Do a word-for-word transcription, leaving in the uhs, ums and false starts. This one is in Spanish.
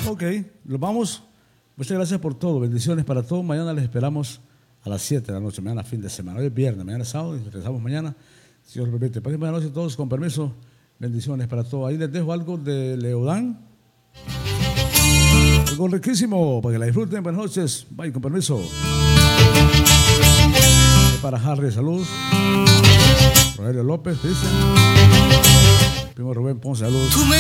Ok, nos vamos. Muchas gracias por todo. Bendiciones para todos. Mañana les esperamos a las siete de la noche. Mañana fin de semana. Hoy es viernes, mañana es sábado y regresamos mañana. Si Dios lo permite. Pasen buenas noches todos, con permiso. Bendiciones para todos. Ahí les dejo algo de Leodán. Algo riquísimo para que la disfruten. Buenas noches. Bye, con permiso. Para Harry, salud. Rogelio López, dice. Primo Rubén Ponce, salud.